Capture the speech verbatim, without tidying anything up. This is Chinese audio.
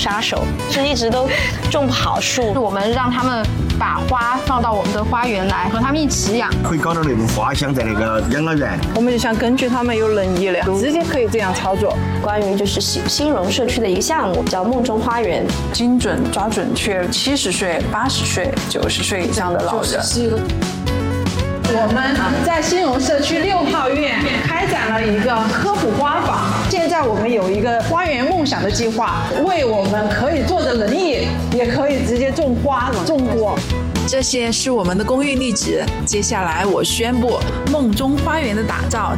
杀手，就一直都种不好树。 我们让他们把花放到我们的花园来，和他们一起养， 可以搞到那种花香在那个养老院。 我们就想根据他们有能力的，直接可以这样操作。 关于就是新新荣社区的一个项目，叫梦中花园， 精准抓准确七十岁、八十岁、九十岁以上的老人。 我们在新荣社区六号院开展了一个科普花坊，现在我们有一个花园梦想的计划，为我们可以坐着轮椅，也可以直接种花种果。 这些是我们的公寓地址。接下来我宣布，梦中花园的打造